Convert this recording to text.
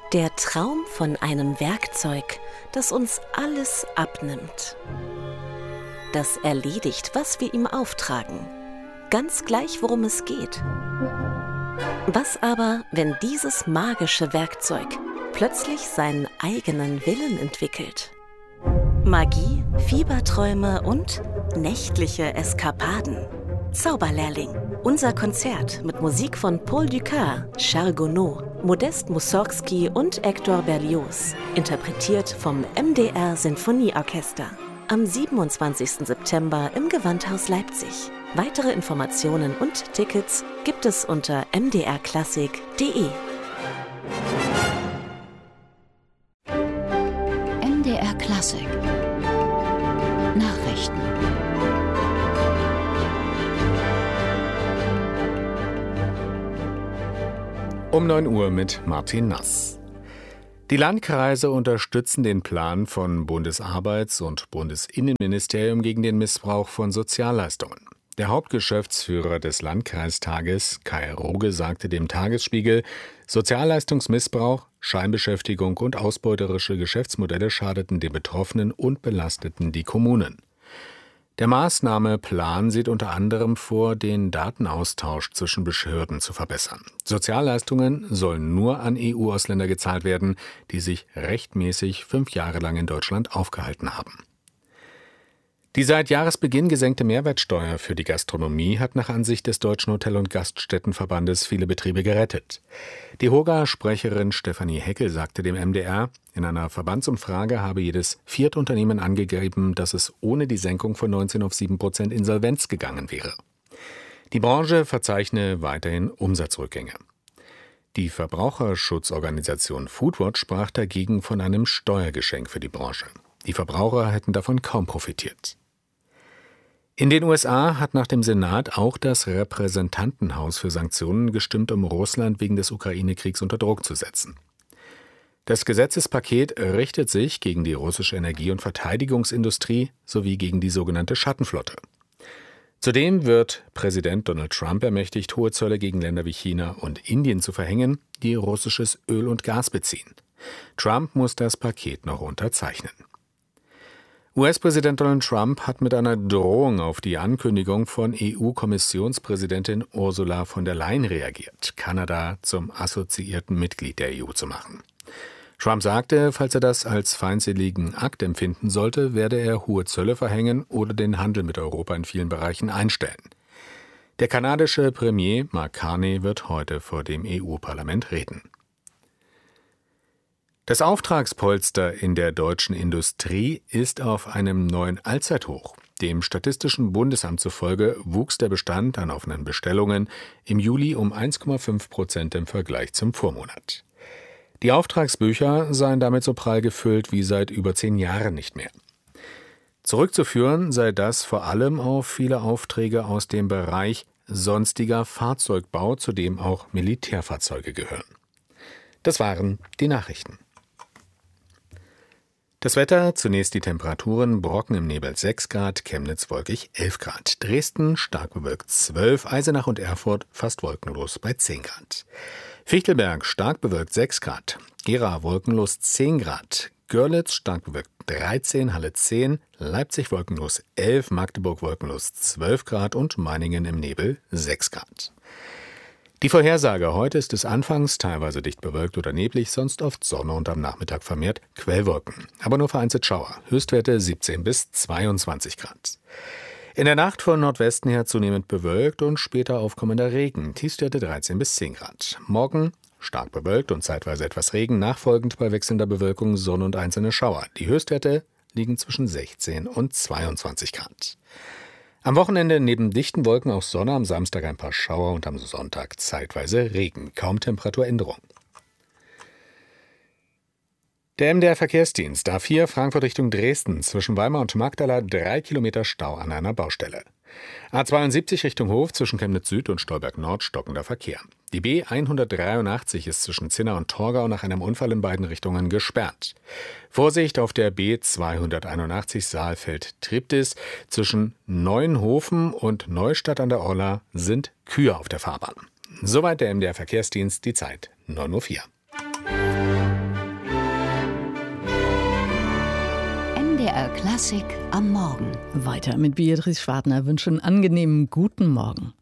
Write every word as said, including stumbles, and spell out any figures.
Der Traum von einem Werkzeug, das uns alles abnimmt. Das erledigt, was wir ihm auftragen. Ganz gleich, worum es geht. Was aber, wenn dieses magische Werkzeug plötzlich seinen eigenen Willen entwickelt? Magie, Fieberträume und nächtliche Eskapaden. Zauberlehrling. Unser Konzert mit Musik von Paul Dukas, Charles Gounod, Modest Mussorgsky und Hector Berlioz. Interpretiert vom M D R Sinfonieorchester. Am siebenundzwanzigsten September im Gewandhaus Leipzig. Weitere Informationen und Tickets gibt es unter m d r klassik punkt d e. M D R Klassik Nachrichten. Um neun Uhr mit Martin Nass. Die Landkreise unterstützen den Plan von Bundesarbeits- und Bundesinnenministerium gegen den Missbrauch von Sozialleistungen. Der Hauptgeschäftsführer des Landkreistages, Kai Roge, sagte dem Tagesspiegel, Sozialleistungsmissbrauch, Scheinbeschäftigung und ausbeuterische Geschäftsmodelle schadeten den Betroffenen und belasteten die Kommunen. Der Maßnahmeplan sieht unter anderem vor, den Datenaustausch zwischen Behörden zu verbessern. Sozialleistungen sollen nur an E U-Ausländer gezahlt werden, die sich rechtmäßig fünf Jahre lang in Deutschland aufgehalten haben. Die seit Jahresbeginn gesenkte Mehrwertsteuer für die Gastronomie hat nach Ansicht des Deutschen Hotel- und Gaststättenverbandes viele Betriebe gerettet. Die Hoga-Sprecherin Stefanie Heckel sagte dem M D R, in einer Verbandsumfrage habe jedes vierte Unternehmen angegeben, dass es ohne die Senkung von neunzehn auf sieben Prozent Insolvenz gegangen wäre. Die Branche verzeichne weiterhin Umsatzrückgänge. Die Verbraucherschutzorganisation Foodwatch sprach dagegen von einem Steuergeschenk für die Branche. Die Verbraucher hätten davon kaum profitiert. In den U S A hat nach dem Senat auch das Repräsentantenhaus für Sanktionen gestimmt, um Russland wegen des Ukraine-Kriegs unter Druck zu setzen. Das Gesetzespaket richtet sich gegen die russische Energie- und Verteidigungsindustrie sowie gegen die sogenannte Schattenflotte. Zudem wird Präsident Donald Trump ermächtigt, hohe Zölle gegen Länder wie China und Indien zu verhängen, die russisches Öl und Gas beziehen. Trump muss das Paket noch unterzeichnen. U S-Präsident Donald Trump hat mit einer Drohung auf die Ankündigung von E U-Kommissionspräsidentin Ursula von der Leyen reagiert, Kanada zum assoziierten Mitglied der E U zu machen. Trump sagte, falls er das als feindseligen Akt empfinden sollte, werde er hohe Zölle verhängen oder den Handel mit Europa in vielen Bereichen einstellen. Der kanadische Premier Mark Carney wird heute vor dem E U-Parlament reden. Das Auftragspolster in der deutschen Industrie ist auf einem neuen Allzeithoch. Dem Statistischen Bundesamt zufolge wuchs der Bestand an offenen Bestellungen im Juli um eins Komma fünf Prozent im Vergleich zum Vormonat. Die Auftragsbücher seien damit so prall gefüllt wie seit über zehn Jahren nicht mehr. Zurückzuführen sei das vor allem auf viele Aufträge aus dem Bereich sonstiger Fahrzeugbau, zu dem auch Militärfahrzeuge gehören. Das waren die Nachrichten. Das Wetter, zunächst die Temperaturen, Brocken im Nebel sechs Grad, Chemnitz wolkig elf Grad, Dresden stark bewölkt zwölf, Eisenach und Erfurt fast wolkenlos bei zehn Grad. Fichtelberg stark bewölkt sechs Grad, Gera wolkenlos zehn Grad, Görlitz stark bewölkt dreizehn, Halle zehn, Leipzig wolkenlos elf, Magdeburg wolkenlos zwölf Grad und Meiningen im Nebel sechs Grad. Die Vorhersage: Heute ist es anfangs teilweise dicht bewölkt oder neblig, sonst oft Sonne und am Nachmittag vermehrt Quellwolken. Aber nur vereinzelt Schauer. Höchstwerte siebzehn bis zweiundzwanzig Grad. In der Nacht von Nordwesten her zunehmend bewölkt und später aufkommender Regen. Tiefstwerte dreizehn bis zehn Grad. Morgen stark bewölkt und zeitweise etwas Regen, nachfolgend bei wechselnder Bewölkung Sonne und einzelne Schauer. Die Höchstwerte liegen zwischen sechzehn und zweiundzwanzig Grad. Am Wochenende neben dichten Wolken auch Sonne, am Samstag ein paar Schauer und am Sonntag zeitweise Regen. Kaum Temperaturänderung. Der M D R-Verkehrsdienst A vier Frankfurt Richtung Dresden, zwischen Weimar und Magdala drei Kilometer Stau an einer Baustelle. A zweiundsiebzig Richtung Hof, zwischen Chemnitz Süd und Stolberg Nord stockender Verkehr. Die B hundertdreiundachtzig ist zwischen Zinna und Torgau nach einem Unfall in beiden Richtungen gesperrt. Vorsicht auf der B zweihunderteinundachtzig Saalfeld-Triptis, zwischen Neuenhofen und Neustadt an der Orla sind Kühe auf der Fahrbahn. Soweit der M D R-Verkehrsdienst, die Zeit neun Uhr vier. M D R Klassik am Morgen. Weiter mit Beatrice Schwartner wünschen einen angenehmen guten Morgen.